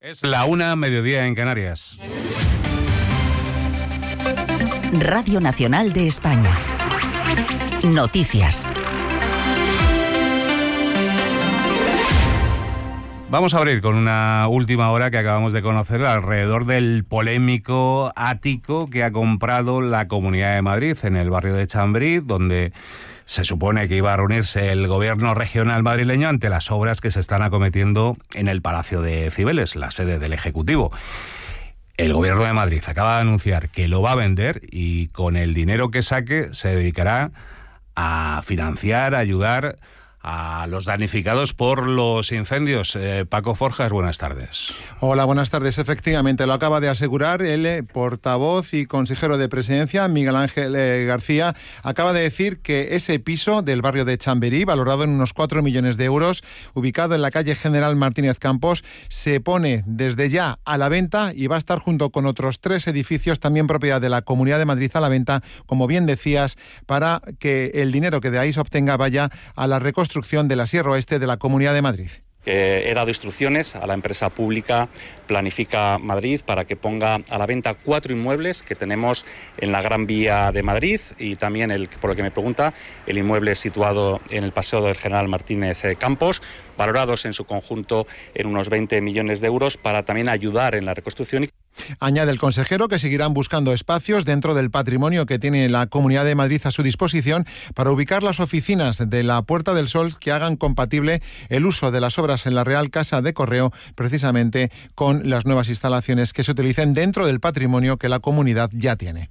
Es la 1:00, mediodía en Canarias. Radio Nacional de España. Noticias. Vamos a abrir con una última hora que acabamos de conocer alrededor del polémico ático que ha comprado la Comunidad de Madrid en el barrio de Chamberí, donde se supone que iba a reunirse el gobierno regional madrileño ante las obras que se están acometiendo en el Palacio de Cibeles, la sede del Ejecutivo. El gobierno de Madrid acaba de anunciar que lo va a vender y con el dinero que saque se dedicará a financiar, a ayudar a los damnificados por los incendios. Paco Forjas, buenas tardes. Hola, buenas tardes. Efectivamente, lo acaba de asegurar el portavoz y consejero de Presidencia, Miguel Ángel García. Acaba de decir que ese piso del barrio de Chamberí, valorado en unos 4 millones de euros, ubicado en la calle General Martínez Campos, se pone desde ya a la venta y va a estar junto con otros 3 edificios, también propiedad de la Comunidad de Madrid, a la venta, como bien decías, para que el dinero que de ahí se obtenga vaya a la reconstrucción de la Sierra Oeste de la Comunidad de Madrid. He dado instrucciones a la empresa pública Planifica Madrid para que ponga a la venta 4 inmuebles que tenemos en la Gran Vía de Madrid y también, por lo que me pregunta, el inmueble situado en el Paseo del General Martínez Campos, valorados en su conjunto en unos 20 millones de euros para también ayudar en la reconstrucción. Añade el consejero que seguirán buscando espacios dentro del patrimonio que tiene la Comunidad de Madrid a su disposición para ubicar las oficinas de la Puerta del Sol que hagan compatible el uso de las obras en la Real Casa de Correo, precisamente con las nuevas instalaciones que se utilicen dentro del patrimonio que la comunidad ya tiene.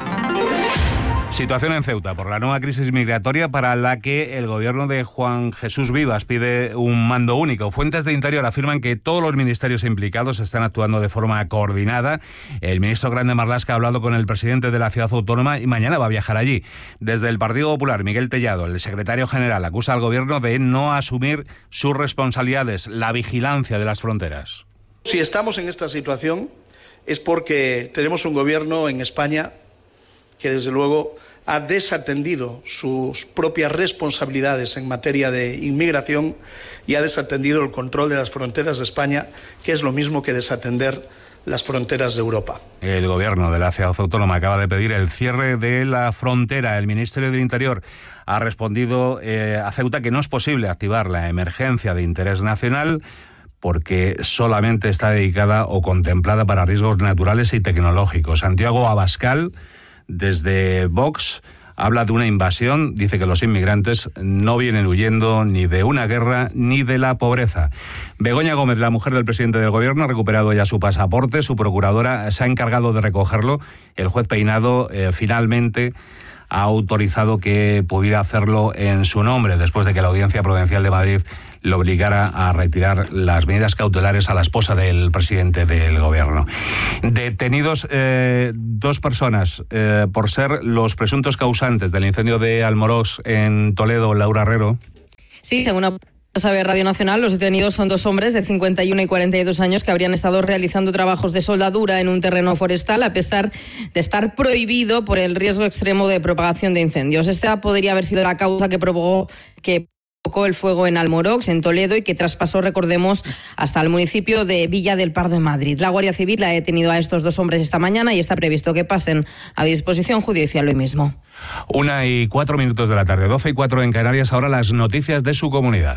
Situación en Ceuta por la nueva crisis migratoria para la que el gobierno de Juan Jesús Vivas pide un mando único. Fuentes de Interior afirman que todos los ministerios implicados están actuando de forma coordinada. El ministro Grande Marlaska ha hablado con el presidente de la ciudad autónoma y mañana va a viajar allí. Desde el Partido Popular, Miguel Tellado, el secretario general, acusa al gobierno de no asumir sus responsabilidades, la vigilancia de las fronteras. Si estamos en esta situación es porque tenemos un gobierno en España que desde luego ha desatendido sus propias responsabilidades en materia de inmigración y ha desatendido el control de las fronteras de España, que es lo mismo que desatender las fronteras de Europa. El gobierno de la ciudad autónoma acaba de pedir el cierre de la frontera. El Ministerio del Interior ha respondido a Ceuta que no es posible activar la emergencia de interés nacional porque solamente está dedicada o contemplada para riesgos naturales y tecnológicos. Santiago Abascal, desde Vox, habla de una invasión, dice que los inmigrantes no vienen huyendo ni de una guerra ni de la pobreza. Begoña Gómez, la mujer del presidente del gobierno, ha recuperado ya su pasaporte, su procuradora se ha encargado de recogerlo. El juez Peinado finalmente ha autorizado que pudiera hacerlo en su nombre, después de que la Audiencia Provincial de Madrid lo obligara a retirar las medidas cautelares a la esposa del presidente del gobierno. Detenidos 2 personas por ser los presuntos causantes del incendio de Almorox en Toledo. Laura Herrero. Sí, según sabe Radio Nacional, los detenidos son 2 hombres de 51 y 42 años que habrían estado realizando trabajos de soldadura en un terreno forestal a pesar de estar prohibido por el riesgo extremo de propagación de incendios. Esta podría haber sido la causa que provocó el fuego en Almorox, en Toledo, y que traspasó, recordemos, hasta el municipio de Villa del Pardo, en Madrid. La Guardia Civil ha detenido a estos 2 hombres esta mañana y está previsto que pasen a disposición judicial hoy mismo. 1:04 de la tarde, 12:04 en Canarias. Ahora las noticias de su comunidad.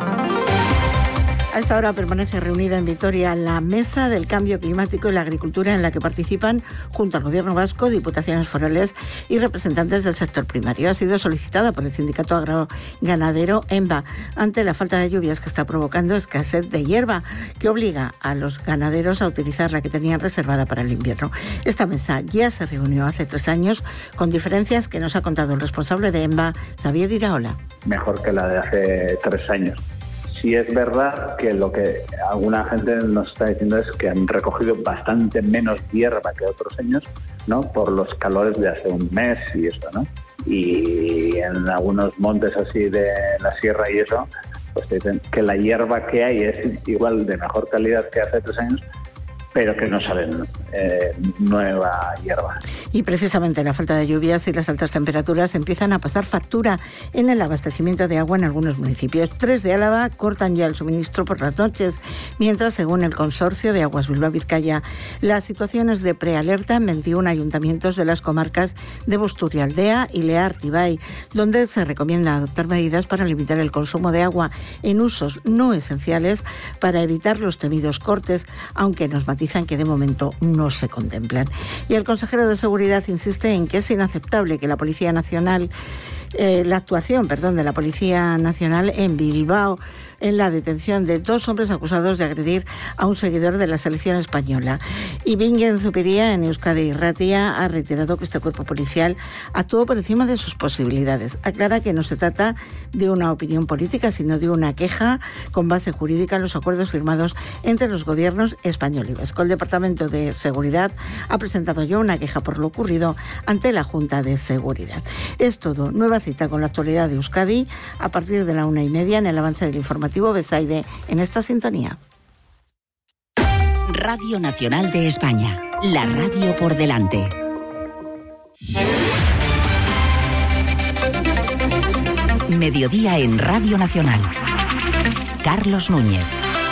A esta hora permanece reunida en Vitoria la Mesa del Cambio Climático y la Agricultura, en la que participan, junto al Gobierno vasco, diputaciones forales y representantes del sector primario. Ha sido solicitada por el sindicato agroganadero ENBA ante la falta de lluvias que está provocando escasez de hierba, que obliga a los ganaderos a utilizar la que tenían reservada para el invierno. Esta mesa ya se reunió hace 3 años, con diferencias que nos ha contado el responsable de ENBA, Xavier Iraola. Mejor que la de hace 3 años. Sí es verdad que lo que alguna gente nos está diciendo es que han recogido bastante menos hierba que otros años, ¿no? Por los calores de hace un mes y eso, ¿no? Y en algunos montes así de la sierra y eso, pues te dicen que la hierba que hay es igual de mejor calidad que hace 3 años, pero que no salen nueva hierba. Y precisamente la falta de lluvias y las altas temperaturas empiezan a pasar factura en el abastecimiento de agua en algunos municipios. 3 de Álava cortan ya el suministro por las noches, mientras, según el Consorcio de Aguas Bilbao-Vizcaya, la situación es de prealerta en 21 ayuntamientos de las comarcas de Busturialdea y Lear-Tibay, donde se recomienda adoptar medidas para limitar el consumo de agua en usos no esenciales para evitar los temidos cortes, aunque nos matizan que de momento no se contemplan. Y el consejero de Seguridad insiste en que es inaceptable que la Policía Nacional, la actuación de la Policía Nacional en Bilbao en la detención de 2 hombres acusados de agredir a un seguidor de la selección española. Y Bingen Zupiria, en Euskadi Irratia, ha reiterado que este cuerpo policial actuó por encima de sus posibilidades. Aclara que no se trata de una opinión política, sino de una queja con base jurídica en los acuerdos firmados entre los gobiernos español y vasco. El Departamento de Seguridad ha presentado ya una queja por lo ocurrido ante la Junta de Seguridad. Es todo. Nueva cita con la actualidad de Euskadi a partir de la 1:30 en el avance del informativo Besaide en esta sintonía. Radio Nacional de España, la radio por delante. Mediodía en Radio Nacional. Carlos Núñez.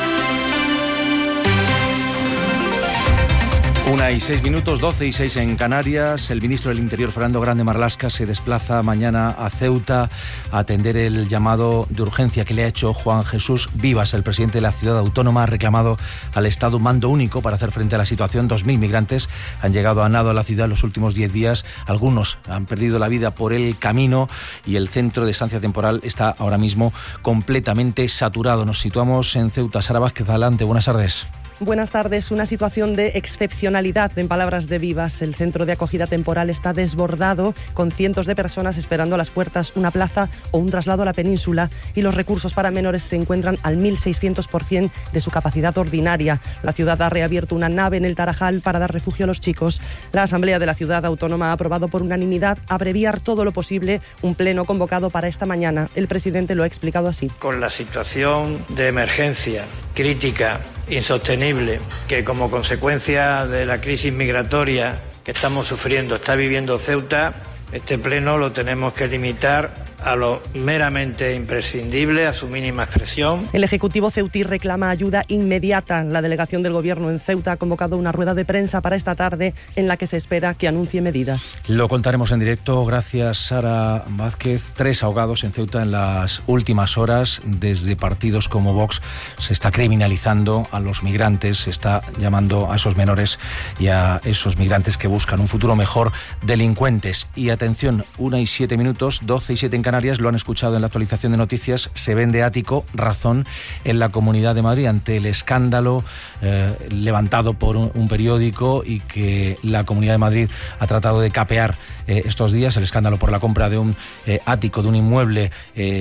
1:06, 12:06 en Canarias. El ministro del Interior, Fernando Grande Marlaska, se desplaza mañana a Ceuta a atender el llamado de urgencia que le ha hecho Juan Jesús Vivas. El presidente de la ciudad autónoma ha reclamado al Estado un mando único para hacer frente a la situación. 2.000 migrantes han llegado a nado a la ciudad en los últimos 10 días. Algunos han perdido la vida por el camino y el centro de estancia temporal está ahora mismo completamente saturado. Nos situamos en Ceuta. Sara Vázquez, adelante. Buenas tardes. Buenas tardes. Una situación de excepcionalidad, en palabras de Vivas. El centro de acogida temporal está desbordado, con cientos de personas esperando a las puertas una plaza o un traslado a la península, y los recursos para menores se encuentran al 1.600% de su capacidad ordinaria. La ciudad ha reabierto una nave en el Tarajal para dar refugio a los chicos. La Asamblea de la Ciudad Autónoma ha aprobado por unanimidad abreviar todo lo posible un pleno convocado para esta mañana. El presidente lo ha explicado así. Con la situación de emergencia crítica, insostenible, que como consecuencia de la crisis migratoria que estamos sufriendo está viviendo Ceuta, este pleno lo tenemos que limitar a lo meramente imprescindible, a su mínima expresión. El Ejecutivo ceutí reclama ayuda inmediata. La delegación del Gobierno en Ceuta ha convocado una rueda de prensa para esta tarde en la que se espera que anuncie medidas. Lo contaremos en directo. Gracias, Sara Vázquez. 3 ahogados en Ceuta en las últimas horas. Desde partidos como Vox se está criminalizando a los migrantes, se está llamando a esos menores y a esos migrantes que buscan un futuro mejor delincuentes. Y atención, 1:07, 12:07 en Canarias, lo han escuchado en la actualización de noticias, se vende ático, razón, en la Comunidad de Madrid ante el escándalo levantado por un periódico y que la Comunidad de Madrid ha tratado de capear estos días, el escándalo por la compra de un ático, de un inmueble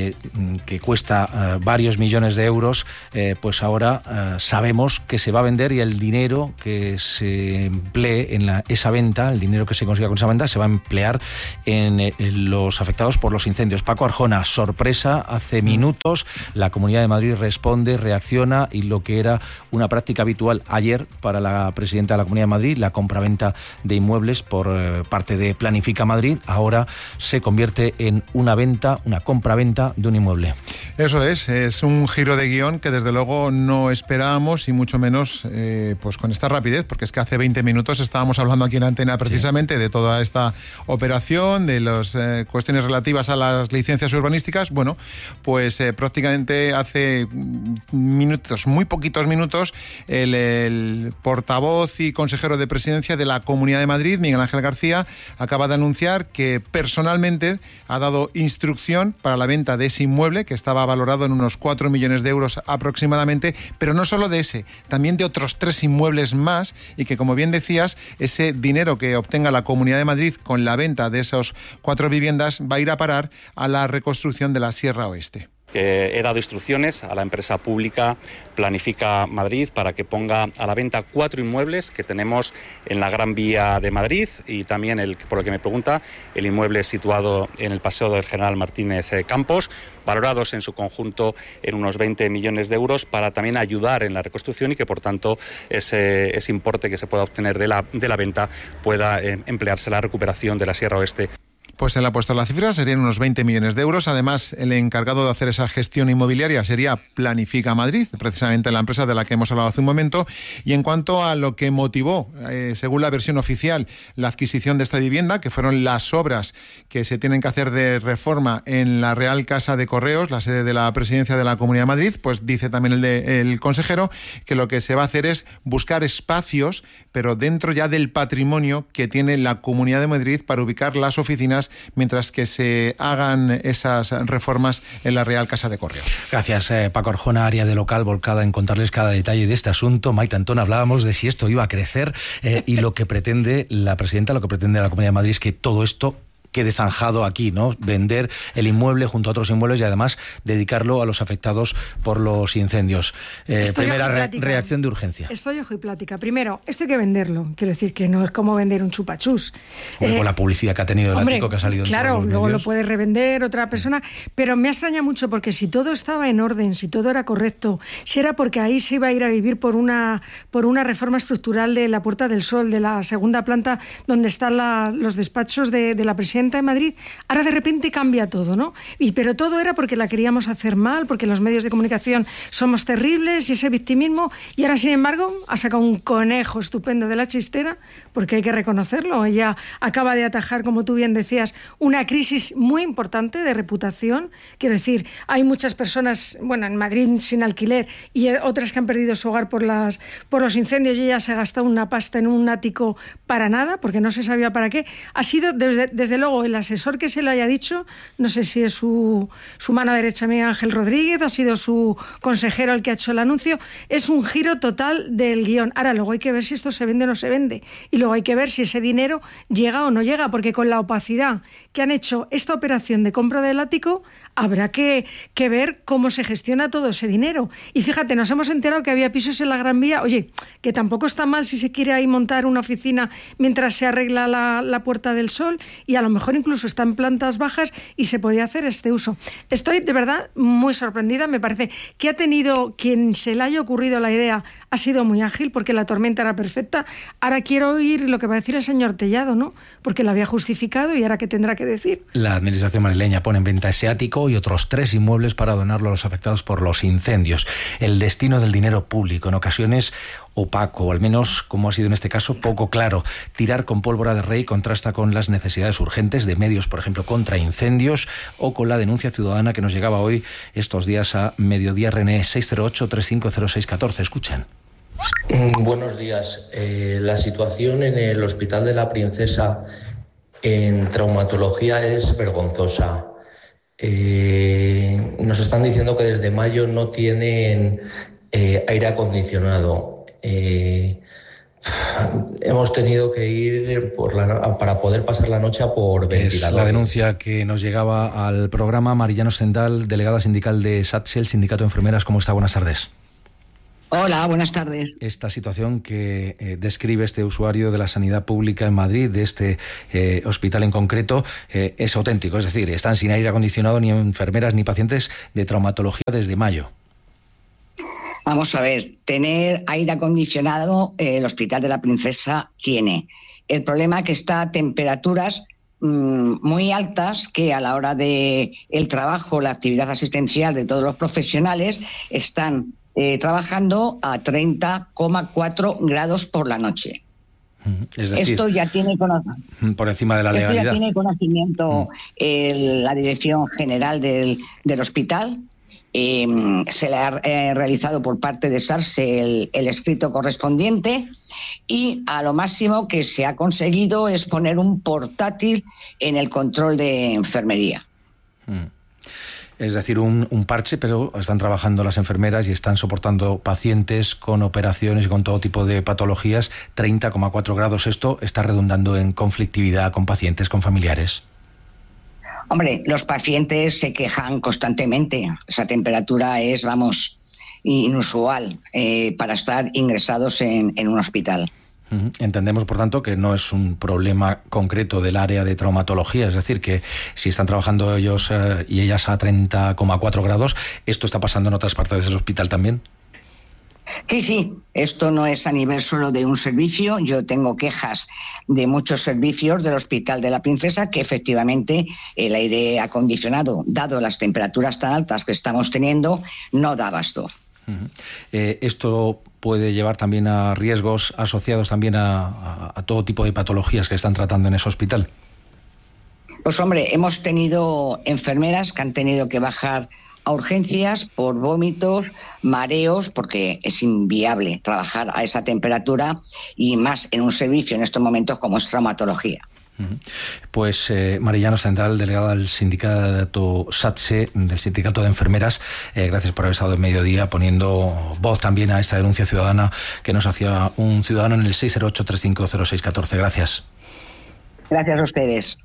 que cuesta varios millones de euros. Pues ahora sabemos que se va a vender y el dinero que se emplee en esa venta, el dinero que se consiga con esa venta, se va a emplear en los afectados por los incendios. Paco Arjona, sorpresa, hace minutos la Comunidad de Madrid responde, reacciona, y lo que era una práctica habitual ayer para la presidenta de la Comunidad de Madrid, la compraventa de inmuebles por parte de Planifica Madrid, ahora se convierte en una compraventa de un inmueble. Eso es un giro de guión que desde luego no esperábamos, y mucho menos pues con esta rapidez, porque es que hace 20 minutos estábamos hablando aquí en Antena precisamente de toda esta operación, de las cuestiones relativas a las licencias urbanísticas. Bueno, pues prácticamente hace minutos, muy poquitos minutos, el portavoz y consejero de Presidencia de la Comunidad de Madrid, Miguel Ángel García, acaba de anunciar que personalmente ha dado instrucción para la venta de ese inmueble, que estaba valorado en unos 4 millones de euros aproximadamente, pero no solo de ese, también de otros 3 inmuebles más, y que, como bien decías, ese dinero que obtenga la Comunidad de Madrid con la venta de esos 4 viviendas va a ir a parar a la reconstrucción de la Sierra Oeste. He dado instrucciones a la empresa pública Planifica Madrid para que ponga a la venta 4 inmuebles que tenemos en la Gran Vía de Madrid y también, por lo que me pregunta, el inmueble situado en el Paseo del General Martínez Campos, valorados en su conjunto en unos 20 millones de euros para también ayudar en la reconstrucción y que, por tanto, ese importe que se pueda obtener de la venta pueda emplearse en la recuperación de la Sierra Oeste. Pues él ha puesto la cifra, serían unos 20 millones de euros. Además, el encargado de hacer esa gestión inmobiliaria sería Planifica Madrid, precisamente la empresa de la que hemos hablado hace un momento. Y en cuanto a lo que motivó, según la versión oficial, la adquisición de esta vivienda, que fueron las obras que se tienen que hacer de reforma en la Real Casa de Correos, la sede de la Presidencia de la Comunidad de Madrid, pues dice también el consejero que lo que se va a hacer es buscar espacios, pero dentro ya del patrimonio que tiene la Comunidad de Madrid para ubicar las oficinas mientras que se hagan esas reformas en la Real Casa de Correos. Gracias, Paco Arjona, área de local volcada en contarles cada detalle de este asunto. Maite Antón, hablábamos de si esto iba a crecer y lo que pretende la presidenta, lo que pretende la Comunidad de Madrid es que todo esto quede zanjado aquí, ¿no? Vender el inmueble junto a otros inmuebles y además dedicarlo a los afectados por los incendios. Primera reacción de urgencia. Estoy ojo y plática. Primero, esto hay que venderlo. Quiero decir que no es como vender un chupachús. Con la publicidad que ha tenido el ático que ha salido en todos los medios. Claro, luego lo puede revender otra persona. Pero me extraña mucho porque si todo estaba en orden, si todo era correcto, si era porque ahí se iba a ir a vivir por una reforma estructural de la Puerta del Sol, de la segunda planta donde están los despachos de la presidenta de Madrid, ahora de repente cambia todo, ¿no? Pero todo era porque la queríamos hacer mal, porque los medios de comunicación somos terribles y ese victimismo, y ahora, sin embargo, ha sacado un conejo estupendo de la chistera, porque hay que reconocerlo. Ella acaba de atajar, como tú bien decías, una crisis muy importante de reputación. Quiero decir, hay muchas personas, en Madrid sin alquiler y otras que han perdido su hogar por los incendios, y ella se ha gastado una pasta en un ático para nada, porque no se sabía para qué. Ha sido, desde luego, el asesor que se lo haya dicho, no sé si es su mano derecha, Miguel Ángel Rodríguez, ha sido su consejero el que ha hecho el anuncio, es un giro total del guión. Ahora, luego hay que ver si esto se vende o no se vende, y luego hay que ver si ese dinero llega o no llega, porque con la opacidad que han hecho esta operación de compra del ático, habrá que ver cómo se gestiona todo ese dinero. Y fíjate, nos hemos enterado que había pisos en la Gran Vía, oye, que tampoco está mal si se quiere ahí montar una oficina mientras se arregla la Puerta del Sol, y a lo mejor incluso está en plantas bajas y se podía hacer este uso. Estoy de verdad muy sorprendida, me parece que ha tenido, quien se le haya ocurrido la idea, ha sido muy ágil porque la tormenta era perfecta. Ahora quiero oír lo que va a decir el señor Tellado, ¿no? Porque la había justificado y ahora ¿qué tendrá que decir? La administración madrileña pone en venta ese ático y otros 3 inmuebles para donarlo a los afectados por los incendios. El destino del dinero público, en ocasiones opaco, o al menos, como ha sido en este caso, poco claro. Tirar con pólvora de rey contrasta con las necesidades urgentes de medios, por ejemplo, contra incendios, o con la denuncia ciudadana que nos llegaba hoy, estos días, a Mediodía René, 608-350614. Escuchen. Buenos días. La situación en el Hospital de la Princesa en traumatología es vergonzosa. Nos están diciendo que desde mayo no tienen aire acondicionado. Hemos tenido que ir para poder pasar la noche por ventiladores. Es la denuncia que nos llegaba al programa. Marillano Stendal, delegada sindical de SATSE, Sindicato de Enfermeras. ¿Cómo está? Buenas tardes. Hola, buenas tardes. Esta situación que describe este usuario de la sanidad pública en Madrid, de este hospital en concreto, es auténtico. Es decir, están sin aire acondicionado ni enfermeras ni pacientes de traumatología desde mayo. Vamos a ver, tener aire acondicionado el Hospital de la Princesa tiene. El problema es que está a temperaturas muy altas, que a la hora de el trabajo, la actividad asistencial de todos los profesionales están trabajando a 30,4 grados por la noche. Es decir, esto ya tiene conocimiento. Por encima de la legalidad. Ya tiene conocimiento la Dirección General del hospital. Se le ha realizado por parte de SATSE el escrito correspondiente, y a lo máximo que se ha conseguido es poner un portátil en el control de enfermería. Es decir, un parche, pero están trabajando las enfermeras y están soportando pacientes con operaciones y con todo tipo de patologías. 30,4 grados. Esto está redundando en conflictividad con pacientes, con familiares. Hombre, los pacientes se quejan constantemente. Esa temperatura es, inusual para estar ingresados en un hospital. Entendemos, por tanto, que no es un problema concreto del área de traumatología, es decir, que si están trabajando ellos y ellas a 30,4 grados, ¿esto está pasando en otras partes del hospital también? Sí, esto no es a nivel solo de un servicio. Yo tengo quejas de muchos servicios del Hospital de la Princesa que efectivamente el aire acondicionado, dado las temperaturas tan altas que estamos teniendo, no da abasto. Esto puede llevar también a riesgos asociados también a todo tipo de patologías que están tratando en ese hospital. Pues hombre, hemos tenido enfermeras que han tenido que bajar a urgencias por vómitos, mareos, porque es inviable trabajar a esa temperatura y más en un servicio en estos momentos como es traumatología. Pues Marillano Stendal, delegada del sindicato SATSE, del Sindicato de Enfermeras, gracias por haber estado en Mediodía poniendo voz también a esta denuncia ciudadana que nos hacía un ciudadano en el 608-350614. Gracias. Gracias a ustedes.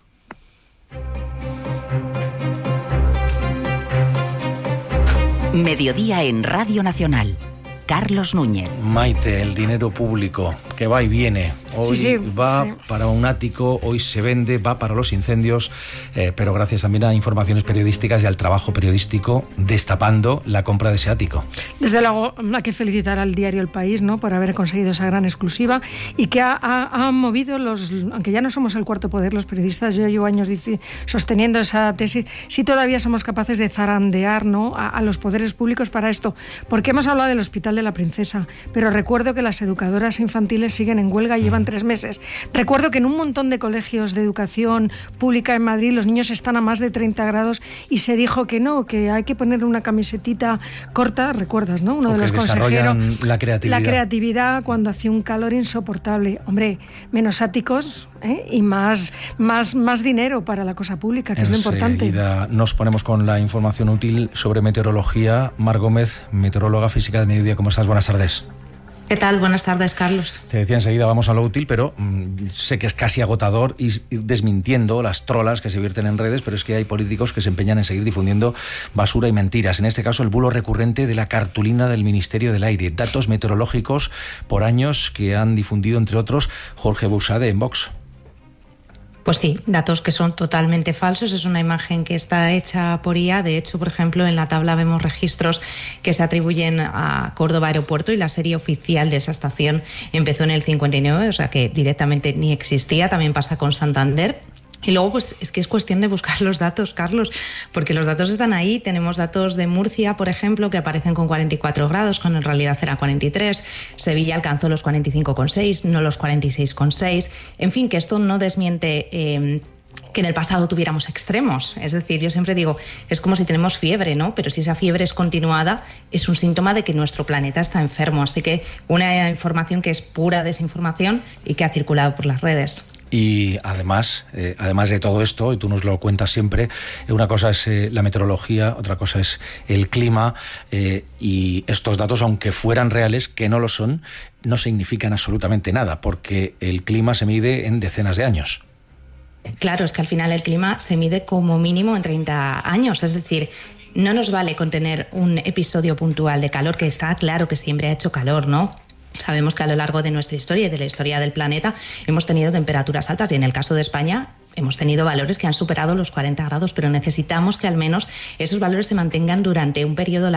Mediodía en Radio Nacional. Carlos Núñez. Maite, el dinero público que va y viene. Hoy va para un ático, hoy se vende, va para los incendios, pero gracias también a informaciones periodísticas y al trabajo periodístico destapando la compra de ese ático. Desde luego hay que felicitar al diario El País, ¿no?, por haber conseguido esa gran exclusiva y que ha movido aunque ya no somos el cuarto poder, los periodistas, yo llevo años sosteniendo esa tesis, sí todavía somos capaces de zarandear, ¿no?, a los poderes públicos para esto, porque hemos hablado del Hospital de la Princesa, pero recuerdo que las educadoras infantiles siguen en huelga y llevan 3 meses. Recuerdo que en un montón de colegios de educación pública en Madrid los niños están a más de 30 grados y se dijo que no, que hay que poner una camisetita corta, ¿recuerdas, no? Uno de los consejeros. La creatividad cuando hacía un calor insoportable. Hombre, menos áticos y más dinero para la cosa pública, que es lo importante. Enseguida nos ponemos con la información útil sobre meteorología. Mar Gómez, meteoróloga física de Mediodía, ¿cómo estás? Buenas tardes. ¿Qué tal? Buenas tardes, Carlos. Te decía enseguida, vamos a lo útil, pero sé que es casi agotador ir desmintiendo las trolas que se vierten en redes, pero es que hay políticos que se empeñan en seguir difundiendo basura y mentiras. En este caso, el bulo recurrente de la cartulina del Ministerio del Aire. Datos meteorológicos por años que han difundido, entre otros, Jorge Buxade en Vox. Pues sí, datos que son totalmente falsos. Es una imagen que está hecha por IA. De hecho, por ejemplo, en la tabla vemos registros que se atribuyen a Córdoba Aeropuerto y la serie oficial de esa estación empezó en el 59, o sea que directamente ni existía. También pasa con Santander. Y luego, pues es que es cuestión de buscar los datos, Carlos, porque los datos están ahí. Tenemos datos de Murcia, por ejemplo, que aparecen con 44 grados, cuando en realidad era 43. Sevilla alcanzó los 45,6, no los 46,6. En fin, que esto no desmiente que en el pasado tuviéramos extremos. Es decir, yo siempre digo, es como si tenemos fiebre, ¿no? Pero si esa fiebre es continuada, es un síntoma de que nuestro planeta está enfermo. Así que una información que es pura desinformación y que ha circulado por las redes. Y además de todo esto, y tú nos lo cuentas siempre, una cosa es la meteorología, otra cosa es el clima, y estos datos, aunque fueran reales, que no lo son, no significan absolutamente nada, porque el clima se mide en decenas de años. Claro, es que al final el clima se mide como mínimo en 30 años, es decir, no nos vale con tener un episodio puntual de calor, que está claro que siempre ha hecho calor, ¿no? Sabemos que a lo largo de nuestra historia y de la historia del planeta hemos tenido temperaturas altas y en el caso de España hemos tenido valores que han superado los 40 grados, pero necesitamos que al menos esos valores se mantengan durante un periodo